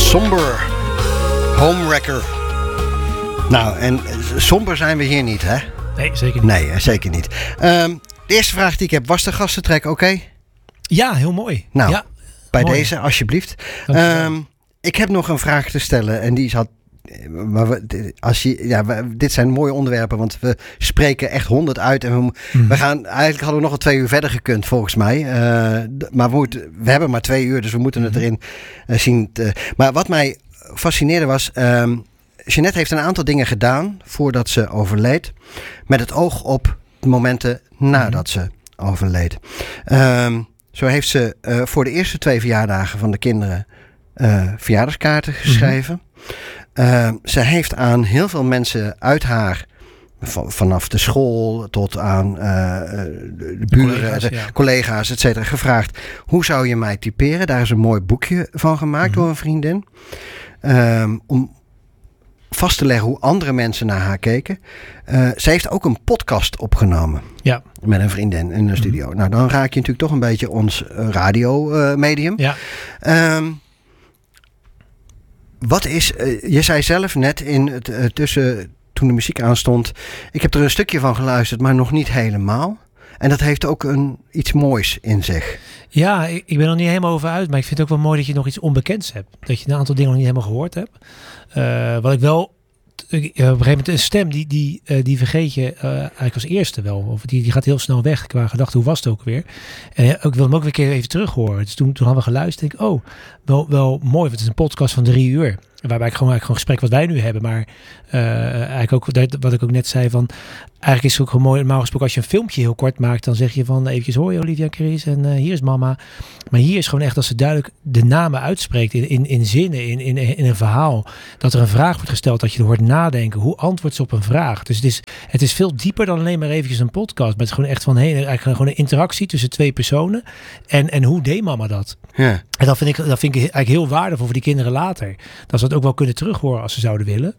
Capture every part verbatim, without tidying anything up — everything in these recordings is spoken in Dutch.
Somber. Homewrecker. Nou, en somber zijn we hier niet, hè? Nee, zeker niet. Nee, zeker niet. Um, de eerste vraag die ik heb, was de gastentrek oké? Okay? Ja, heel mooi. Nou, ja, bij mooi. deze, alsjeblieft. Um, ik heb nog een vraag te stellen en die zat... Maar we, als je, ja, we, dit zijn mooie onderwerpen, want we spreken echt honderd uit. En we, mm. we gaan, eigenlijk hadden we nog een twee uur verder gekund, volgens mij. Uh, maar we, moeten, we hebben maar twee uur, dus we moeten het erin uh, zien. Te, maar wat mij fascineerde was... Um, Jeanette heeft een aantal dingen gedaan voordat ze overleed. Met het oog op de momenten nadat ze overleed. Um, zo heeft ze uh, voor de eerste twee verjaardagen van de kinderen uh, verjaardagskaarten geschreven. Mm-hmm. Uh, ze heeft aan heel veel mensen uit haar, van, vanaf de school tot aan uh, de buren, collega's, de, ja. collega's, et cetera, gevraagd: hoe zou je mij typeren? Daar is een mooi boekje van gemaakt mm-hmm. door een vriendin. Um, om vast te leggen hoe andere mensen naar haar keken. Uh, ze heeft ook een podcast opgenomen. Ja. Met een vriendin in de studio. Mm-hmm. Nou, dan raak je natuurlijk toch een beetje ons uh, radiomedium. Ja. Um, Wat is, uh, je zei zelf net in het uh, tussen toen de muziek aanstond, ik heb er een stukje van geluisterd, maar nog niet helemaal. En dat heeft ook een, iets moois in zich. Ja, ik, ik ben er niet helemaal over uit, maar ik vind het ook wel mooi dat je nog iets onbekends hebt. Dat je een aantal dingen nog niet helemaal gehoord hebt. Uh, wat ik wel, uh, op een gegeven moment een stem, die, die, uh, die vergeet je uh, eigenlijk als eerste wel. Of die, die gaat heel snel weg qua gedachte, hoe was het ook weer? En uh, ik wilde hem ook weer een keer even terug horen. Dus toen, toen hadden we geluisterd, denk ik, oh, wel, wel mooi, want het is een podcast van drie uur. Waarbij ik gewoon eigenlijk gewoon gesprek wat wij nu hebben. Maar uh, eigenlijk ook wat ik ook net zei van... Eigenlijk is het ook gewoon mooi. Normaal gesproken als je een filmpje heel kort maakt... dan zeg je van eventjes hoi Olivia Chris en uh, hier is mama. Maar hier is gewoon echt als ze duidelijk de namen uitspreekt... in, in, in zinnen, in, in, in een verhaal. Dat er een vraag wordt gesteld, dat je er hoort nadenken. Hoe antwoordt ze op een vraag? Dus het is, het is veel dieper dan alleen maar eventjes een podcast. Maar het is gewoon echt van hey, eigenlijk gewoon een interactie tussen twee personen. En, en hoe deed mama dat? Ja. En dat vind, ik, dat vind ik eigenlijk heel waardevol voor die kinderen later. Dat ze dat ook wel kunnen terughoren als ze zouden willen.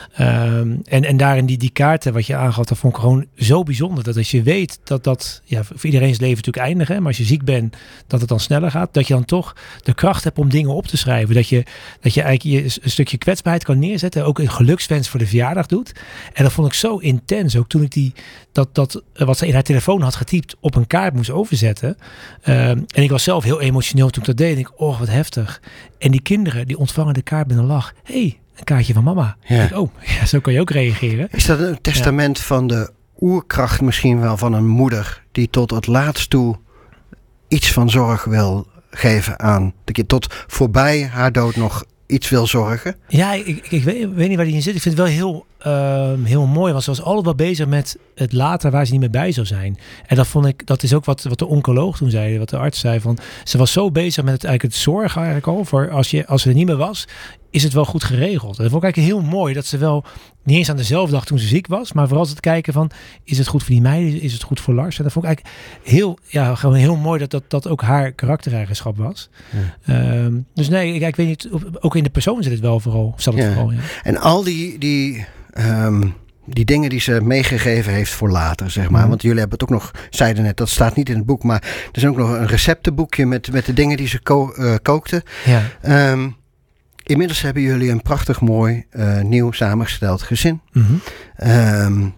Um, en, en daarin die, die kaarten wat je aangaf, dat vond ik gewoon zo bijzonder. Dat als je weet dat dat, ja, voor iedereen's leven natuurlijk eindig, hè, maar als je ziek bent, dat het dan sneller gaat. Dat je dan toch de kracht hebt om dingen op te schrijven. Dat je, dat je eigenlijk je een stukje kwetsbaarheid kan neerzetten. Ook een gelukswens voor de verjaardag doet. En dat vond ik zo intens. Ook toen ik die, dat, dat wat ze in haar telefoon had getypt op een kaart moest overzetten. Um, en ik was zelf heel emotioneel toen ik dat deed. En ik, oh wat heftig. En die kinderen die ontvangen de kaart met een lach. Hey, een kaartje van mama. Ja. Ik, oh, ja, zo kan je ook reageren. Is dat een testament ja. van de oerkracht misschien wel van een moeder die tot het laatst toe iets van zorg wil geven aan de kind, tot voorbij haar dood nog iets wil zorgen? Ja, ik, ik, ik weet, weet niet waar die in zit. Ik vind het wel heel, uh, heel mooi. Want ze was altijd wel bezig met het later waar ze niet meer bij zou zijn. En dat vond ik, dat is ook wat, wat de oncoloog toen zei, wat de arts zei. Van, ze was zo bezig met het, eigenlijk het zorgen eigenlijk al. Voor als, je, als ze er niet meer was, is het wel goed geregeld. En dat vond ik eigenlijk heel mooi. Dat ze wel niet eens aan dezelfde dag toen ze ziek was. Maar vooral te kijken van, is het goed voor die meiden? Is het goed voor Lars? En dat vond ik eigenlijk heel, ja, gewoon heel mooi dat dat, dat ook haar karaktereigenschap was. Ja. Um, dus nee, ik, ik weet niet, ook in de persoon zit het wel vooral. Zat het ja. vooral ja. En al die, die, um, die dingen die ze meegegeven heeft voor later, zeg maar. Mm. Want jullie hebben het ook nog, zeiden net, dat staat niet in het boek. Maar er is ook nog een receptenboekje met, met de dingen die ze ko- uh, kookte. Ja. Um, Inmiddels hebben jullie een prachtig mooi uh, nieuw samengesteld gezin. Mm-hmm. Um,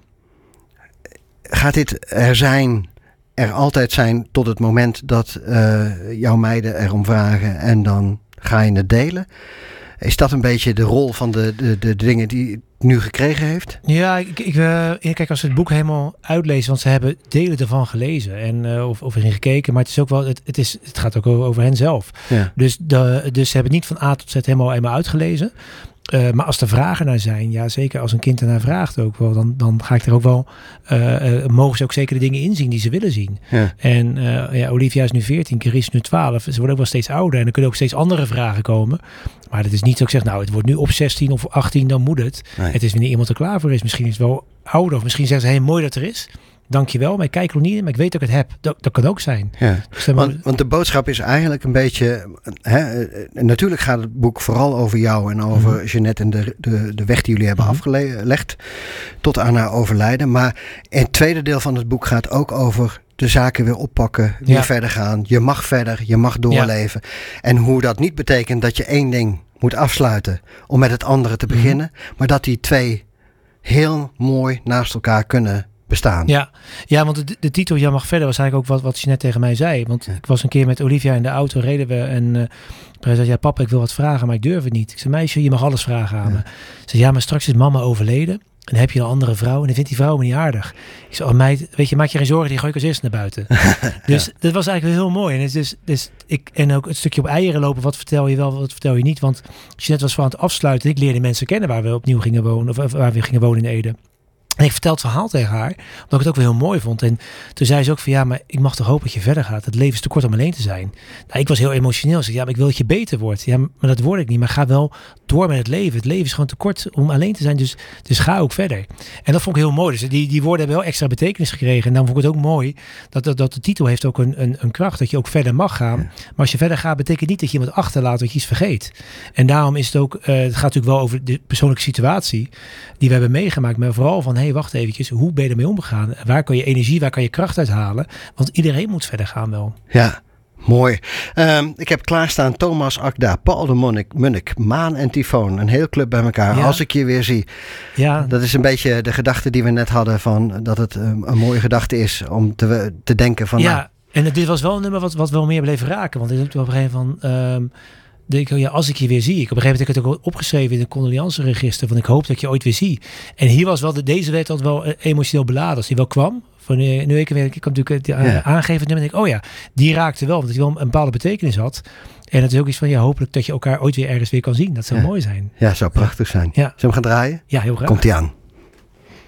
gaat dit er zijn, er altijd zijn tot het moment dat uh, jouw meiden erom vragen en dan ga je het delen? Is dat een beetje de rol van de, de, de dingen die het nu gekregen heeft? Ja, ik, ik, uh, kijk, als we het boek helemaal uitlezen, want ze hebben delen ervan gelezen en uh, of, of erin gekeken, maar het is ook wel, het, het, is, het gaat ook over hen zelf. Ja. Dus, de, dus ze hebben het niet van A tot Z helemaal, helemaal uitgelezen. Uh, maar als er vragen naar zijn, ja zeker als een kind ernaar vraagt ook wel, dan, dan ga ik er ook wel, uh, uh, mogen ze ook zeker de dingen inzien die ze willen zien. Ja. En uh, ja, Olivia is nu veertien, Chris is nu twaalf, ze worden ook wel steeds ouder en er kunnen ook steeds andere vragen komen. Maar het is niet zo ik zeg, nou het wordt nu op zestien of achttien, dan moet het. Nee. Het is wanneer iemand er klaar voor is. Misschien is het wel ouder of misschien zeggen ze, hey, mooi dat er is. Dankjewel, maar ik kijk er nog niet in, maar ik weet dat ik het heb. Dat, dat kan ook zijn. Ja. Dus want, want de boodschap is eigenlijk een beetje... Hè, natuurlijk gaat het boek vooral over jou en over mm-hmm. Jeanette en de, de, de weg die jullie hebben mm-hmm. afgelegd tot aan haar overlijden. Maar het tweede deel van het boek gaat ook over de zaken weer oppakken, weer Ja. verder gaan. Je mag verder, je mag doorleven. En hoe dat niet betekent dat je één ding moet afsluiten om met het andere te beginnen. Mm. Maar dat die twee heel mooi naast elkaar kunnen bestaan. Ja, ja, want de, de titel "Jij mag verder" was eigenlijk ook wat, wat je net tegen mij zei. Want ja. ik was een keer met Olivia in de auto, reden we en uh, hij zei, ja papa, ik wil wat vragen, maar ik durf het niet. Ik zei, meisje, je mag alles vragen aan ja. me. Ze zei, ja, maar straks is mama overleden en dan heb je een andere vrouw en dan vindt die vrouw me niet aardig. Ik zei, oh meid, weet je, maak je geen zorgen, die gooi ik als eerste naar buiten. Dus ja. dat was eigenlijk heel mooi. En, dus, dus ik, en ook het stukje op eieren lopen, wat vertel je wel, wat vertel je niet. Want Jeanette was van het afsluiten, ik leerde mensen kennen waar we opnieuw gingen wonen, of waar we gingen wonen in Ede. En ik vertel het verhaal tegen haar, omdat ik het ook wel heel mooi vond. En toen zei ze ook van, ja, maar ik mag toch hopen dat je verder gaat. Het leven is te kort om alleen te zijn. Nou, ik was heel emotioneel. Ik zei, ja, maar ik wil dat je beter wordt. Ja, maar dat word ik niet. Maar ga wel door met het leven. Het leven is gewoon te kort om alleen te zijn. Dus, dus ga ook verder. En dat vond ik heel mooi. Dus die, die woorden hebben wel extra betekenis gekregen. En dan vond ik het ook mooi dat, dat, dat de titel heeft ook een, een, een kracht. Dat je ook verder mag gaan. Ja. Maar als je verder gaat, betekent niet dat je iemand achterlaat, dat je iets vergeet. En daarom is het ook, uh, het gaat natuurlijk wel over de persoonlijke situatie die we hebben meegemaakt. Maar vooral van, hé, hey, wacht eventjes. Hoe ben je ermee omgegaan? Waar kan je energie, waar kan je kracht uithalen? Want iedereen moet verder gaan wel. Ja. Mooi. Um, ik heb klaarstaan Thomas Akda, Paul de Munnik, Munnik, Maan en Tyfoon. Een heel club bij elkaar. Ja. Als ik je weer zie. Ja. Dat is een beetje de gedachte die we net hadden van dat het um, een mooie gedachte is om te, te denken van... Ja, nou, en dit was wel een nummer wat, wat wel meer bleef raken. Want dit is op een gegeven moment van... Um, denk ik, ja, als ik je weer zie. Ik op een gegeven moment heb ik het ook opgeschreven in de condoleance register. Van ik hoop dat ik je ooit weer zie. En hier was wel, de, deze werd altijd wel emotioneel beladen. Als die wel kwam. Van, uh, nu ik weer, ik kan natuurlijk uh, ja. aangeven. En dan denk ik, oh ja, die raakte wel. Want die wel een bepaalde betekenis had. En het is ook iets van, ja, hopelijk dat je elkaar ooit weer ergens weer kan zien. Dat zou ja. mooi zijn. Ja, zou prachtig zijn. Ja. Zullen we gaan draaien? Ja, heel graag. Komt-ie aan.